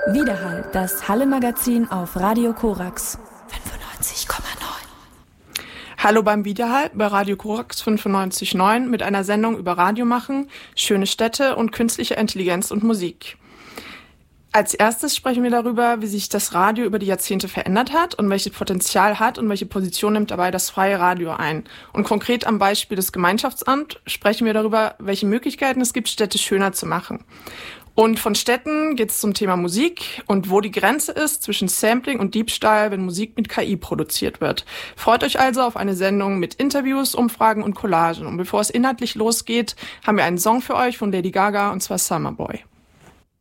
Widerhall, das Halle-Magazin auf Radio Korax 95,9. Hallo beim Widerhall bei Radio Korax 95,9 mit einer Sendung über Radio machen, schöne Städte und künstliche Intelligenz und Musik. Als erstes sprechen wir darüber, wie sich das Radio über die Jahrzehnte verändert hat und welches Potenzial hat und welche Position nimmt dabei das freie Radio ein. Und konkret am Beispiel des Gemeinschaftsamts sprechen wir darüber, welche Möglichkeiten es gibt, Städte schöner zu machen. Und von Städten geht es zum Thema Musik und wo die Grenze ist zwischen Sampling und Diebstahl, wenn Musik mit KI produziert wird. Freut euch also auf eine Sendung mit Interviews, Umfragen und Collagen. Und bevor es inhaltlich losgeht, haben wir einen Song für euch von Lady Gaga, und zwar Summer Boy.